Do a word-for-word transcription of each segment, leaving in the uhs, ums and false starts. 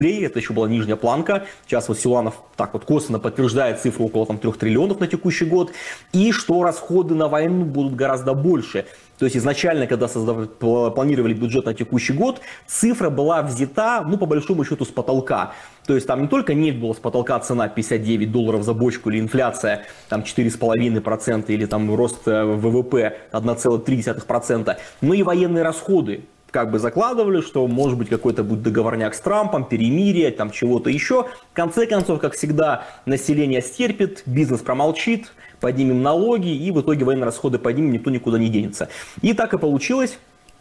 Это еще была нижняя планка. Сейчас вот Силуанов так вот косвенно подтверждает цифру около там, трёх триллионов на текущий год. И что расходы на войну будут гораздо больше. То есть изначально, когда создав... планировали бюджет на текущий год, цифра была взята, ну, по большому счету, с потолка. То есть там не только нефть была с потолка, цена пятьдесят девять долларов за бочку, или инфляция там четыре и пять десятых процента, или там рост ВВП одна целая три десятых процента, но и военные расходы. Как бы закладывали, что может быть какой-то будет договорняк с Трампом, перемирие, там чего-то еще. В конце концов, как всегда, население стерпит, бизнес промолчит, поднимем налоги, и в итоге военные расходы поднимем, никто никуда не денется. И так и получилось.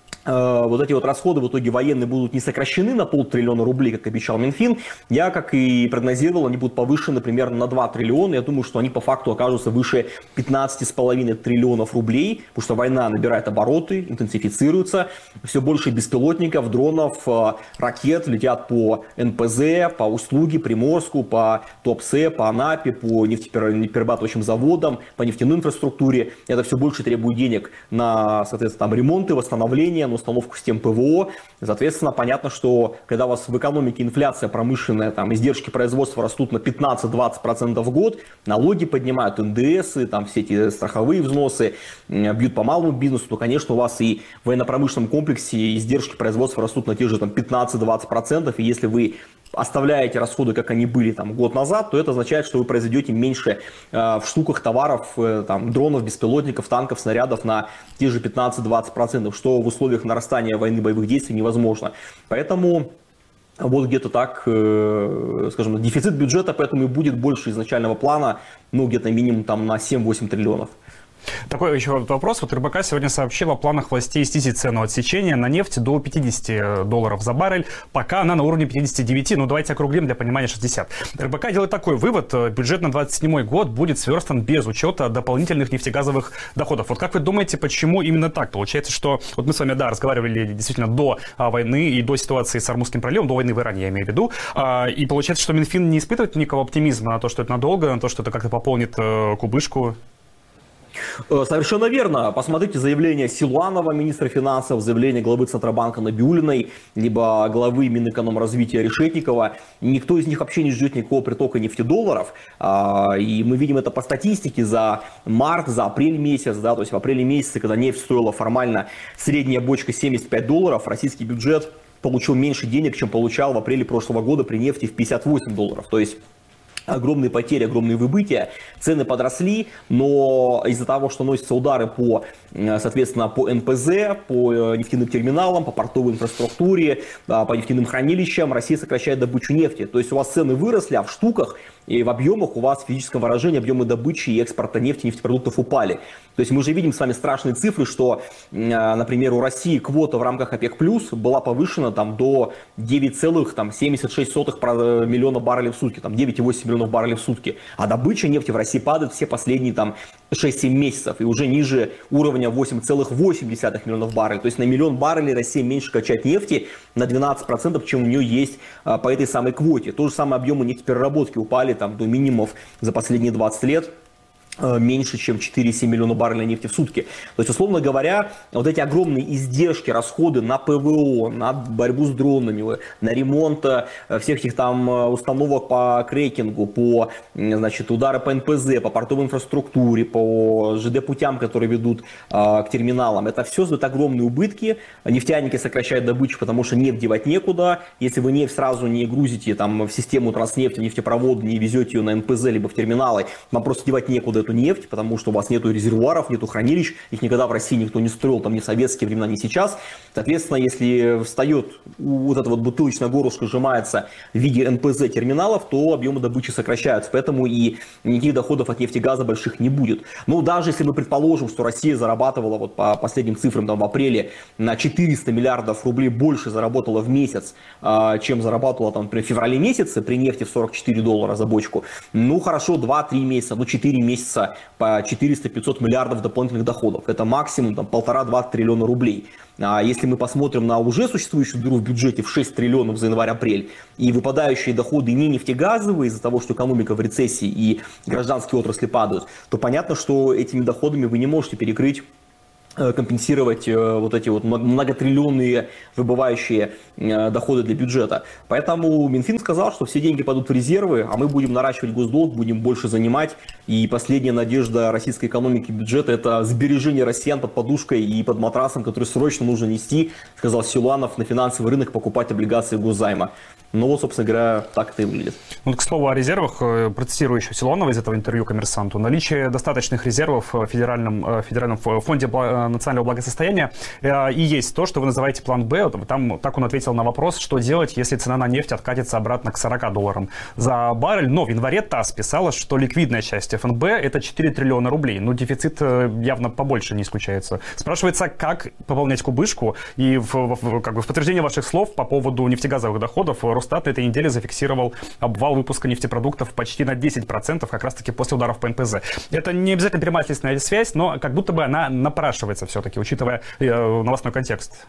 Вот эти вот расходы в итоге военные будут не сокращены на полтриллиона рублей, как обещал Минфин. Я, как и прогнозировал, они будут повышены примерно на два триллиона. Я думаю, что они по факту окажутся выше пятнадцати с половиной триллионов рублей, потому что война набирает обороты, интенсифицируется. Все больше беспилотников, дронов, ракет летят по эн пэ зэ, по Услуге, Приморску, по Туапсе, по Анапе, по нефтеперерабатывающим заводам, по нефтяной инфраструктуре. Это все больше требует денег на, соответственно, там, ремонты, восстановление, на установку систем пэ вэ о. Соответственно, понятно, что когда у вас в экономике инфляция промышленная, там, издержки производства растут на пятнадцать-двадцать процентов в год, налоги поднимают, эн дэ эсы, там, все эти страховые взносы, бьют по малому бизнесу, то, конечно, у вас и в военно-промышленном комплексе издержки производства растут на те же пятнадцать-двадцать процентов, и если вы оставляете расходы, как они были там, год назад, то это означает, что вы произведете меньше э, в штуках товаров, э, там, дронов, беспилотников, танков, снарядов на те же пятнадцать-двадцать процентов, что в условиях нарастания войны, боевых действий невозможно. Поэтому вот где-то так, э, скажем, дефицит бюджета поэтому и будет больше изначального плана, ну где-то минимум там, на семь-восемь триллионов. Такой еще вопрос. Вот эр бэ ка сегодня сообщила о планах властей снизить цену отсечения на нефть до пятидесяти долларов за баррель. Пока она на уровне пятидесяти девяти, ну давайте округлим для понимания шестьдесят. эр бэ ка делает такой вывод. Бюджет на двадцать седьмой год будет сверстан без учета дополнительных нефтегазовых доходов. Вот как вы думаете, почему именно так? Получается, что вот мы с вами, да, разговаривали действительно до а, войны и до ситуации с Ормузским проливом, до войны в Иране, я имею в виду. А, и получается, что Минфин не испытывает никакого оптимизма на то, что это надолго, на то, что это как-то пополнит э, кубышку. Совершенно верно. Посмотрите заявление Силуанова, министра финансов, заявление главы Центробанка Набиуллиной, либо главы Минэкономразвития Решетникова. Никто из них вообще не ждет никакого притока нефтедолларов. И мы видим это по статистике за март, за апрель месяц. Да, то есть в апреле месяце, когда нефть стоила формально средняя бочка семьдесят пять долларов, российский бюджет получил меньше денег, чем получал в апреле прошлого года при нефти в пятьдесят восемь долларов. То есть огромные потери, огромные выбытия, цены подросли, но из-за того, что носятся удары по, соответственно, по эн пэ зэ, по нефтяным терминалам, по портовой инфраструктуре, по нефтяным хранилищам, Россия сокращает добычу нефти. То есть у вас цены выросли, а в штуках и в объемах у вас в физическом выражении объемы добычи и экспорта нефти и нефтепродуктов упали. То есть мы же видим с вами страшные цифры, что, например, у России квота в рамках ОПЕК+ была повышена там, до девяти целых семидесяти шести сотых миллиона баррелей в сутки, там девять и восемь миллионов баррелей в сутки. А добыча нефти в России падает все последние там шесть-семь месяцев и уже ниже уровня восемь целых восемь десятых миллионов баррелей. То есть на миллион баррелей Россия меньше качает нефти на двенадцать процентов, чем у нее есть а, по этой самой квоте. То же самое объемы нефтепереработки упали там, до минимумов за последние двадцать лет. Меньше, чем четыре и семь миллиона баррелей нефти в сутки. То есть, условно говоря, вот эти огромные издержки, расходы на пэ вэ о, на борьбу с дронами, на ремонт всех этих там установок по крекингу, по, значит, удары по эн пэ зэ, по портовой инфраструктуре, по жэ дэ-путям, которые ведут а, к терминалам, это все создает огромные убытки. Нефтяники сокращают добычу, потому что нефть девать некуда. Если вы нефть сразу не грузите там, в систему Транснефти, нефтепроводы, не везете ее на эн пэ зэ, либо в терминалы, вам просто девать некуда эту нефть, потому что у вас нету резервуаров, нету хранилищ, их никогда в России никто не строил, там ни в советские времена, ни сейчас. Соответственно, если встает вот это вот бутылочное горлышко, сжимается в виде эн пэ зэ терминалов, то объемы добычи сокращаются, поэтому и никаких доходов от нефти и газа больших не будет. Но даже если мы предположим, что Россия зарабатывала вот по последним цифрам там, в апреле на четыреста миллиардов рублей больше заработала в месяц, чем зарабатывала там, например, в феврале месяце при нефти в сорок четыре доллара за бочку, ну хорошо, два-три месяца, ну четыре месяца по четыреста-пятьсот миллиардов дополнительных доходов. Это максимум там, полтора-два триллиона рублей. А если мы посмотрим на уже существующую дыру в бюджете в шесть триллионов за январь-апрель и выпадающие доходы не нефтегазовые из-за того, что экономика в рецессии и гражданские отрасли падают, то понятно, что этими доходами вы не можете перекрыть компенсировать вот эти вот многотриллионные выбывающие доходы для бюджета. Поэтому Минфин сказал, что все деньги пойдут в резервы, а мы будем наращивать госдолг, будем больше занимать. И последняя надежда российской экономики бюджета – это сбережение россиян под подушкой и под матрасом, который срочно нужно нести, сказал Силуанов, на финансовый рынок покупать облигации госзайма. Ну вот, собственно говоря, так это и выглядит. Ну, к слову о резервах, процитирую еще Силуанова из этого интервью «Коммерсанту». Наличие достаточных резервов в Федеральном, Федеральном фонде национального благосостояния и есть то, что вы называете план Б. Там так он ответил на вопрос, что делать, если цена на нефть откатится обратно к сорока долларам за баррель. Но в январе ТАСС писала, что ликвидная часть эф эн бэ – это четыре триллиона рублей. Ну, дефицит явно побольше не исключается. Спрашивается, как пополнять кубышку? И в, в, как бы в подтверждение ваших слов по поводу нефтегазовых доходов Росстат на этой неделе зафиксировал обвал выпуска нефтепродуктов почти на десять процентов, как раз-таки после ударов по эн пэ зэ. Это не обязательно прямая следственная связь, но как будто бы она напрашивается все-таки, учитывая э, новостной контекст.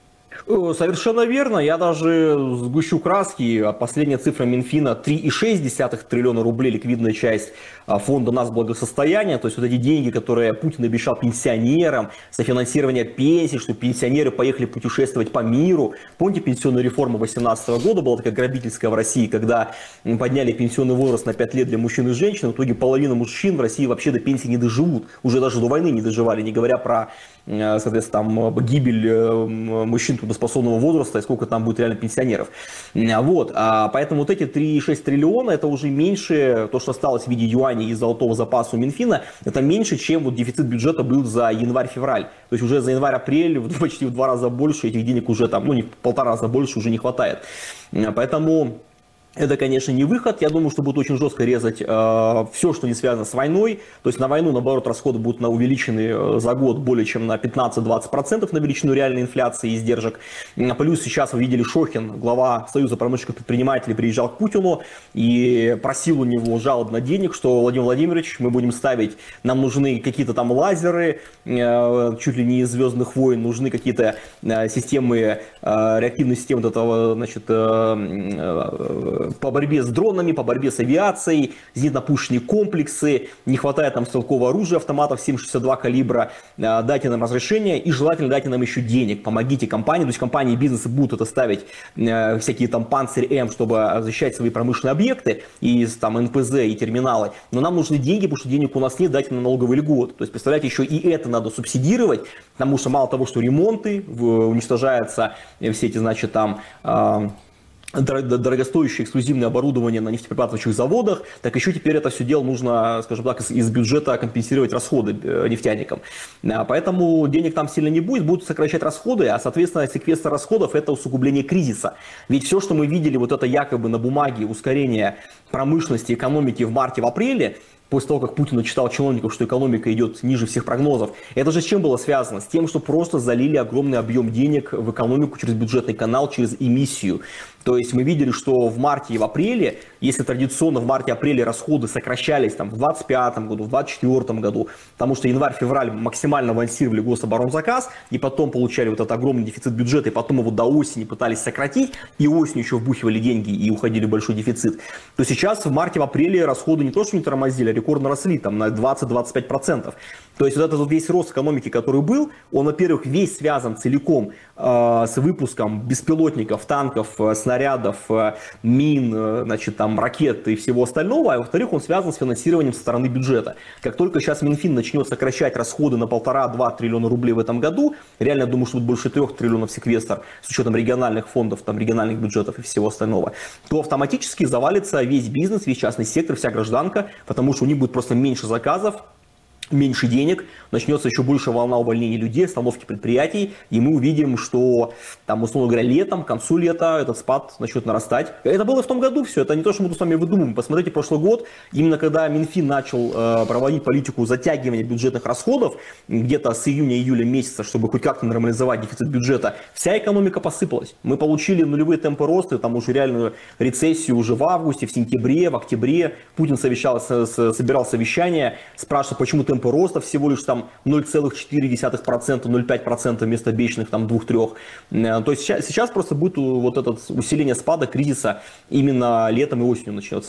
Совершенно верно. Я даже сгущу краски. Последняя цифра Минфина — три и шесть десятых триллиона рублей ликвидная часть фонда нацблагосостояния. То есть вот эти деньги, которые Путин обещал пенсионерам, софинансирование пенсий, чтобы пенсионеры поехали путешествовать по миру. Помните, пенсионная реформа две тысячи восемнадцатого года была такая грабительская в России, когда подняли пенсионный возраст на пять лет для мужчин и женщин. В итоге половина мужчин в России вообще до пенсии не доживут. Уже даже до войны не доживали, не говоря про, соответственно, там, гибель мужчин трудоспособного возраста и сколько там будет реально пенсионеров. Вот. Поэтому вот эти три и шесть триллиона, это уже меньше, то, что осталось в виде юаней из золотого запаса у Минфина, это меньше, чем вот дефицит бюджета был за январь-февраль. То есть уже за январь-апрель почти в два раза больше этих денег уже там, ну не в полтора раза больше уже не хватает. Поэтому это, конечно, не выход. Я думаю, что будут очень жестко резать э, все, что не связано с войной. То есть на войну, наоборот, расходы будут на увеличены за год более чем на пятнадцать-двадцать процентов на величину реальной инфляции и издержек. Плюс сейчас вы видели, Шохин, глава Союза промышленных предпринимателей, приезжал к Путину и просил у него жалобно денег, что, Владимир Владимирович, мы будем ставить, нам нужны какие-то там лазеры, э, чуть ли не из «Звездных войн», нужны какие-то э, системы, э, реактивные системы вот этого, значит, э, э, по борьбе с дронами, по борьбе с авиацией, зенитно-пушечные комплексы, не хватает нам стрелкового оружия, автоматов семь шестьдесят два калибра, дайте нам разрешение и желательно дайте нам еще денег, помогите компании, то есть компании и бизнесы будут это ставить, всякие там Панцирь-М, чтобы защищать свои промышленные объекты и там эн пэ зэ и терминалы, но нам нужны деньги, потому что денег у нас нет, дайте нам налоговый льгот, то есть представляете, еще и это надо субсидировать, потому что мало того, что ремонты, уничтожаются все эти, значит, там дорогостоящее эксклюзивное оборудование на нефтеперерабатывающих заводах, так еще теперь это все дело нужно, скажем так, из бюджета компенсировать расходы нефтяникам. Поэтому денег там сильно не будет, будут сокращать расходы, а, соответственно, секвестр расходов – это усугубление кризиса. Ведь все, что мы видели, вот это якобы на бумаге ускорение промышленности, экономики в марте, в апреле, после того, как Путин начитал чиновников, что экономика идет ниже всех прогнозов. Это же с чем было связано? С тем, что просто залили огромный объем денег в экономику через бюджетный канал, через эмиссию. То есть мы видели, что в марте и в апреле, если традиционно в марте-апреле расходы сокращались там, в двадцать пятом году, в двадцать четвёртом году, потому что январь-февраль максимально авансировали гособоронзаказ, и потом получали вот этот огромный дефицит бюджета, и потом его до осени пытались сократить, и осенью еще вбухивали деньги и уходили в большой дефицит, то сейчас в марте-апреле расходы не то что не тормозили, а рекордно росли там, на двадцать-двадцать пять процентов. То есть вот этот вот весь рост экономики, который был, он, во-первых, весь связан целиком э, с выпуском беспилотников, танков, э, снарядов, э, мин, э, значит, там, ракет и всего остального, а во-вторых, он связан с финансированием со стороны бюджета. Как только сейчас Минфин начнет сокращать расходы на полтора-два триллиона рублей в этом году, реально, я думаю, что будет больше трех триллионов секвестр с учетом региональных фондов, там, региональных бюджетов и всего остального, то автоматически завалится весь бизнес, весь частный сектор, вся гражданка, потому что у них будет просто меньше заказов, меньше денег, начнется еще больше волна увольнений людей, остановки предприятий, и мы увидим, что, там, условно говоря, летом, к концу лета этот спад начнет нарастать. Это было в том году все, это не то, что мы тут с вами выдумываем. Посмотрите, прошлый год, именно когда Минфин начал э, проводить политику затягивания бюджетных расходов, где-то с июня-июля месяца, чтобы хоть как-то нормализовать дефицит бюджета, вся экономика посыпалась. Мы получили нулевые темпы роста, там уже реальную рецессию уже в августе, в сентябре, в октябре. Путин совещался, собирал совещание, спрашивал, почему темпы роста всего лишь там ноль целых четыре десятых процента, ноль целых пять десятых процента вместо обещанных там двух-трех. То есть сейчас, сейчас просто будет вот это усиление спада, кризиса именно летом и осенью начнется.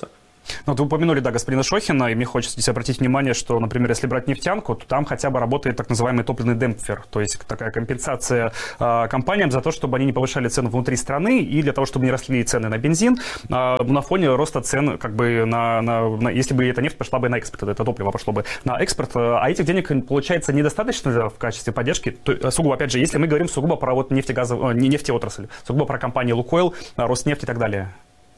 Ну, вот вы упомянули, да, господина Шохина, и мне хочется здесь обратить внимание, что, например, если брать нефтянку, то там хотя бы работает так называемый топливный демпфер, то есть такая компенсация э, компаниям за то, чтобы они не повышали цены внутри страны и для того, чтобы не росли цены на бензин э, на фоне роста цен, как бы, на, на, на, если бы эта нефть пошла бы на экспорт, это топливо пошло бы на экспорт, а этих денег, получается, недостаточно в качестве поддержки. То, сугубо, опять же, если мы говорим сугубо про вот нефтегазовую, не нефтеотрасль, сугубо про компании Лукойл, Роснефть и так далее.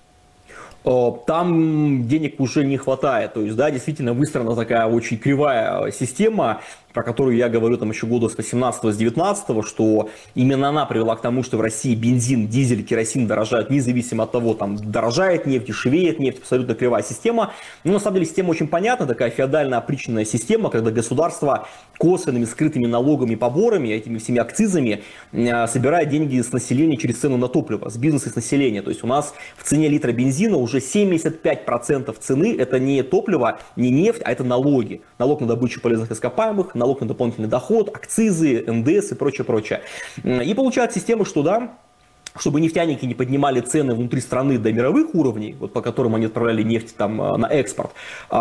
Там денег уже не хватает, то есть, да, действительно выстроена такая очень кривая система, про которую я говорю там еще года с восемнадцатого, с девятнадцатого, что именно она привела к тому, что в России бензин, дизель, керосин дорожают независимо от того, там дорожает нефть, дешевеет нефть, абсолютно кривая система. Но на самом деле система очень понятна, такая феодально опричненная система, когда государство косвенными скрытыми налогами, поборами, этими всеми акцизами собирает деньги с населения через цену на топливо, с бизнеса и с населения. То есть у нас в цене литра бензина уже семьдесят пять процентов цены это не топливо, не нефть, а это налоги. Налог на добычу полезных ископаемых, налог на дополнительный доход, акцизы, эн дэ эс и прочее, прочее. И получается система, что да, чтобы нефтяники не поднимали цены внутри страны до мировых уровней, вот по которым они отправляли нефть там, на экспорт,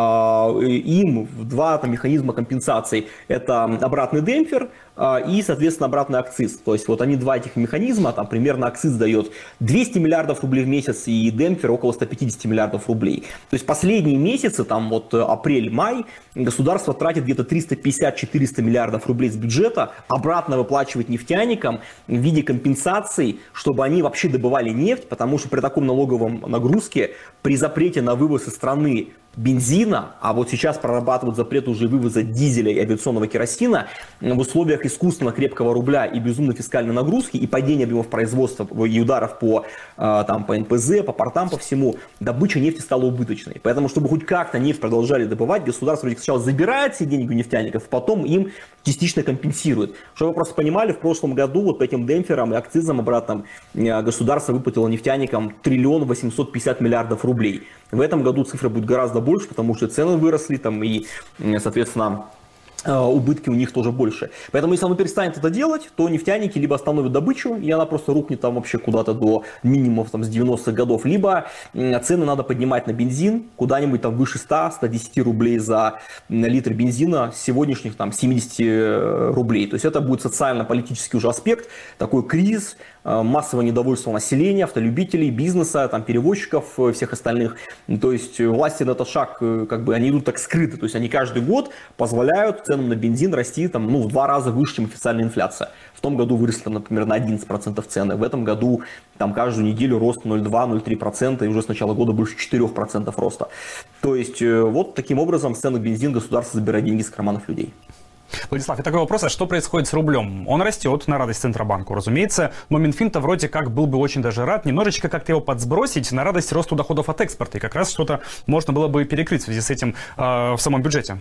им два там, механизма компенсации. Это обратный демпфер и, соответственно, обратный акциз. То есть вот они два этих механизма, там примерно акциз дает двести миллиардов рублей в месяц и демпфер около ста пятидесяти миллиардов рублей. То есть последние месяцы, там вот апрель-май, государство тратит где-то триста пятьдесят - четыреста миллиардов рублей с бюджета, обратно выплачивает нефтяникам в виде компенсаций, чтобы они вообще добывали нефть, потому что при таком налоговом нагрузке, при запрете на вывоз из страны бензина, а вот сейчас прорабатывают запрет уже вывоза дизеля и авиационного керосина, в условиях искусственно крепкого рубля и безумной фискальной нагрузки и падения объемов производства и ударов по, там, по эн пэ зэ, по портам, по всему, добыча нефти стала убыточной. Поэтому, чтобы хоть как-то нефть продолжали добывать, государство сначала забирает все деньги у нефтяников, потом им частично компенсирует. Чтобы вы просто понимали, в прошлом году вот по этим демпферам и акцизам обратным государство выплатило нефтяникам триллион восемьсот пятьдесят миллиардов рублей. В этом году цифра будет гораздо больше, потому что цены выросли там и, соответственно, убытки у них тоже больше. Поэтому, если он перестанет это делать, то нефтяники либо остановят добычу, и она просто рухнет там вообще куда-то до минимумов там, с девяностых годов, либо цены надо поднимать на бензин куда-нибудь там выше ста - ста десяти рублей за литр бензина с сегодняшних там семидесяти рублей. То есть это будет социально-политический уже аспект, такой кризис, массовое недовольство населения, автолюбителей, бизнеса, там, перевозчиков, всех остальных. То есть власти на этот шаг, как бы, они идут так скрыто. То есть они каждый год позволяют ценам на бензин расти там, ну, в два раза выше, чем официальная инфляция. В том году выросли, например, на одиннадцать процентов цены. В этом году там каждую неделю рост ноль целых два - ноль целых три процента, и уже с начала года больше четырёх процентов роста. То есть вот таким образом с цены бензин государство забирает деньги из карманов людей. Владислав, и такой вопрос, а что происходит с рублем? Он растет на радость Центробанку, разумеется, но Минфин-то вроде как был бы очень даже рад немножечко как-то его подсбросить на радость росту доходов от экспорта, и как раз что-то можно было бы перекрыть в связи с этим э, в самом бюджете.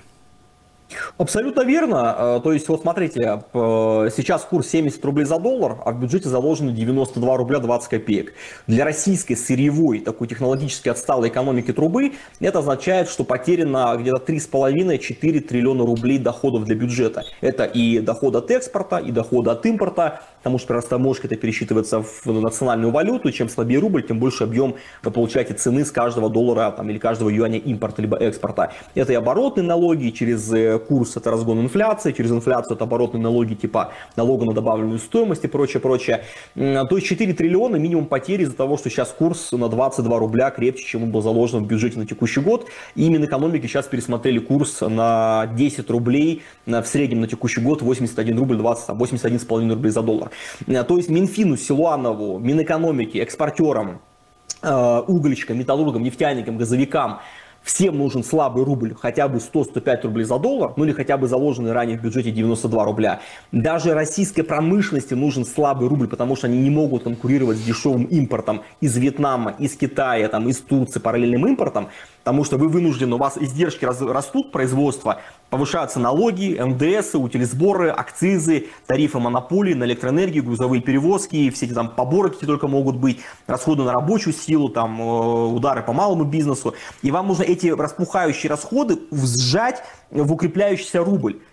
Абсолютно верно. То есть, вот смотрите, сейчас курс семьдесят рублей за доллар, а в бюджете заложено девяносто два рубля двадцать копеек. Для российской сырьевой, такой технологически отсталой экономики трубы, это означает, что потеряно где-то три с половиной - четыре триллиона рублей доходов для бюджета. Это и доход от экспорта, и доход от импорта, потому что при растаможке это пересчитывается в национальную валюту. Чем слабее рубль, тем больше объем вы получаете цены с каждого доллара там, или каждого юаня импорта либо экспорта. Это и оборотные налоги через курс, это разгон инфляции, через инфляцию это оборотные налоги типа налога на добавленную стоимость и прочее, прочее. То есть четыре триллиона минимум потери из-за того, что сейчас курс на двадцать два рубля крепче, чем он был заложен в бюджете на текущий год. И Минэкономики сейчас пересмотрели курс на десять рублей, в среднем на текущий год восемьдесят один рубль двадцать, восемьдесят один с половиной рублей за доллар. То есть Минфину, Силуанову, Минэкономике, экспортерам, угольщикам, металлургам, нефтяникам, газовикам всем нужен слабый рубль, хотя бы сто - сто пять рублей за доллар, ну или хотя бы заложенный ранее в бюджете девяносто два рубля. Даже российской промышленности нужен слабый рубль, потому что они не могут конкурировать с дешевым импортом из Вьетнама, из Китая, там, из Турции, параллельным импортом, потому что вы вынуждены, у вас издержки растут, производства, повышаются налоги, эн дэ эс, утилизборы, акцизы, тарифы монополии на электроэнергию, грузовые перевозки, все эти там поборы, какие только могут быть, расходы на рабочую силу, там, удары по малому бизнесу. И вам нужно эти распухающие расходы сжать в укрепляющийся рубль.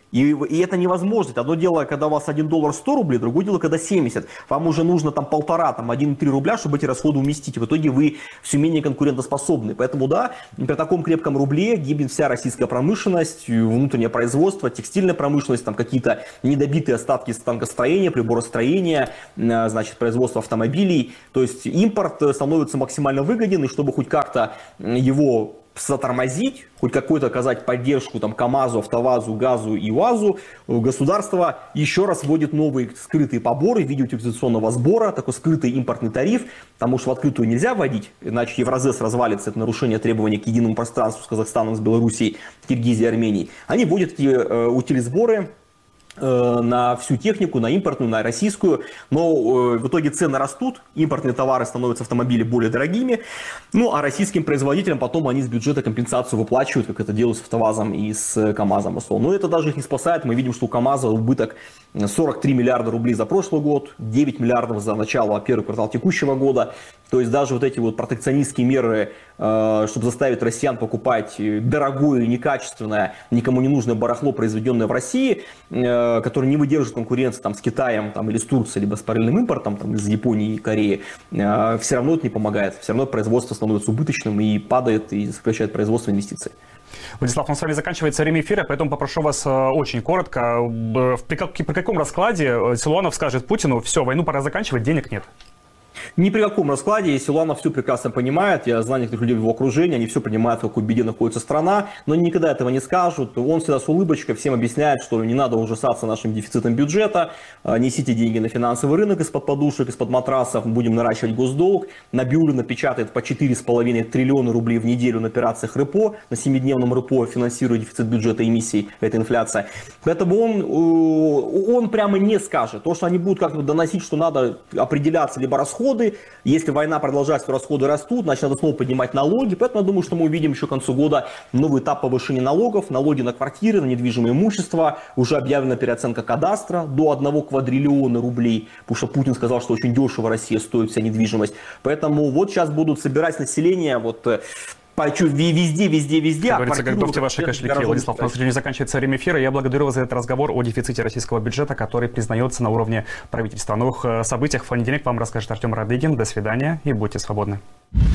И, и это невозможно. Одно дело, когда у вас один доллар сто рублей, другое дело, когда семьдесят. Вам уже нужно там полтора, там один и три рубля, чтобы эти расходы уместить. В итоге вы все менее конкурентоспособны. Поэтому да, при таком крепком рубле гибнет вся российская промышленность, внутреннее производство, текстильная промышленность, там какие-то недобитые остатки станкостроения, приборостроения, значит, производство автомобилей. То есть импорт становится максимально выгоден, и чтобы хоть как-то его затормозить, хоть какую-то оказать поддержку там КАМАЗу, АвтоВАЗу, ГАЗу и УАЗу, государство еще раз вводит новые скрытые поборы в виде утилизационного сбора, такой скрытый импортный тариф, потому что в открытую нельзя вводить, иначе Евразес развалится, это нарушение требований к единому пространству с Казахстаном, с Белоруссией, Киргизией, Арменией. Они вводят эти э, утилизборы на всю технику, на импортную, на российскую, но в итоге цены растут, импортные товары становятся, автомобили более дорогими, ну а российским производителям потом они с бюджета компенсацию выплачивают, как это делают с АвтоВАЗом и с КАМАЗом. Но это даже их не спасает, мы видим, что у КАМАЗа убыток сорок три миллиарда рублей за прошлый год, девять миллиардов за начало первого квартала текущего года, то есть даже вот эти вот протекционистские меры, чтобы заставить россиян покупать дорогое, некачественное, никому не нужное барахло, произведенное в России, который не выдерживает конкуренции там, с Китаем там, или с Турцией, либо с параллельным импортом там, из Японии и Кореи, все равно это не помогает. Все равно производство становится убыточным и падает, и сокращает производство инвестиций. Владислав, у нас с вами заканчивается время эфира, поэтому попрошу вас очень коротко. При, как, при каком раскладе Силуанов скажет Путину: все, войну пора заканчивать, денег нет? Ни при каком раскладе. Силуанов все прекрасно понимает. Я знаю некоторых людей в его окружении, они все понимают, в какой беде находится страна, но они никогда этого не скажут. Он всегда с улыбочкой всем объясняет, что не надо ужасаться нашим дефицитом бюджета, несите деньги на финансовый рынок из-под подушек, из-под матрасов, будем наращивать госдолг. Набиуллина печатает по четыре с половиной триллиона рублей в неделю на операциях РЭПО, на семидневном РЭПО, финансируя дефицит бюджета эмиссий, это инфляция. Поэтому он, он прямо не скажет. То, что они будут как-то доносить, что надо определяться либо расходы, если война продолжается, то расходы растут, значит, надо снова поднимать налоги. Поэтому я думаю, что мы увидим еще к концу года новый этап повышения налогов. Налоги на квартиры, на недвижимое имущество. Уже объявлена переоценка кадастра до одного квадриллиона рублей. Потому что Путин сказал, что очень дешево Россия стоит вся недвижимость. Поэтому вот сейчас будут собирать население вот везде, везде, везде. Как говорится, готовьте ваши кошельки. Владислав, у нас не заканчивается время эфира. Я благодарю вас за этот разговор о дефиците российского бюджета, который признается на уровне правительства. О новых событиях в понедельник вам расскажет Артем Радыгин. До свидания и будьте свободны.